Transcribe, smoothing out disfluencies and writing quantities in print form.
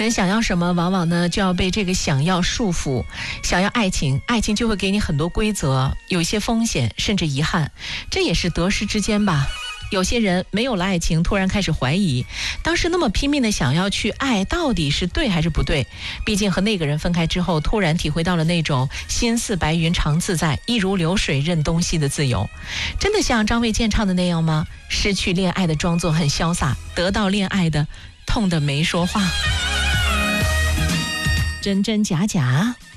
人想要什么，往往呢就要被这个想要束缚。想要爱情，爱情就会给你很多规则，有一些风险，甚至遗憾，这也是得失之间吧。有些人没有了爱情，突然开始怀疑，当时那么拼命的想要去爱，到底是对还是不对？毕竟和那个人分开之后，突然体会到了那种心似白云常自在，一如流水任东西的自由。真的像张卫健唱的那样吗？失去恋爱的装作很潇洒，得到恋爱的痛得没说话。真真假假。